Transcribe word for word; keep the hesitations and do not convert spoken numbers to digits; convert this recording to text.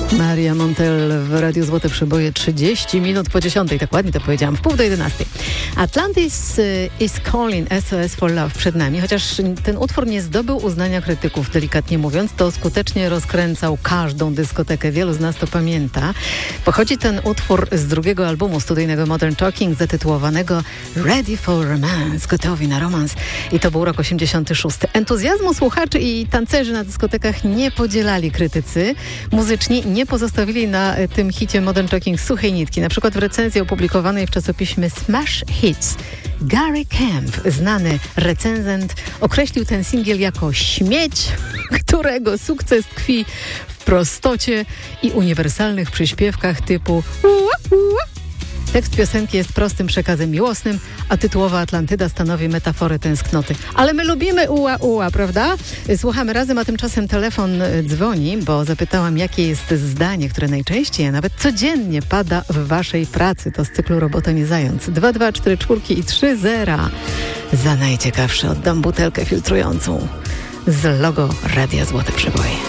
Maria Montel w Radiu Złote Przeboje, trzydzieści minut po dziesiątej, tak ładnie to powiedziałam, w pół do jedenastej. Atlantis is Calling, S O S for Love przed nami, chociaż ten utwór nie zdobył uznania krytyków, delikatnie mówiąc, to skutecznie rozkręcał każdą dyskotekę, wielu z nas to pamięta. Pochodzi ten utwór z drugiego albumu studyjnego Modern Talking, zatytułowanego Ready for Romance, gotowi na romans, i to był rok osiemdziesiąty szósty. Entuzjazmu słuchaczy i tancerzy na dyskotekach nie podzielali krytycy. Muzyczni nie pozostawili na tym hicie Modern Talking suchej nitki. Na przykład w recenzji opublikowanej w czasopiśmie Smash Hits Gary Kemp, znany recenzent, określił ten singiel jako śmieć, którego sukces tkwi w prostocie i uniwersalnych przyśpiewkach typu ua, ua. Tekst piosenki jest prostym przekazem miłosnym, a tytułowa Atlantyda stanowi metaforę tęsknoty. Ale my lubimy ua ua, prawda? Słuchamy razem, a tymczasem telefon dzwoni, bo zapytałam, jakie jest zdanie, które najczęściej, a nawet codziennie pada w waszej pracy. To z cyklu Robota nie zając. dwa dwa cztery cztery i trzy zera. Za najciekawsze oddam butelkę filtrującą z logo Radia Złote Przeboje.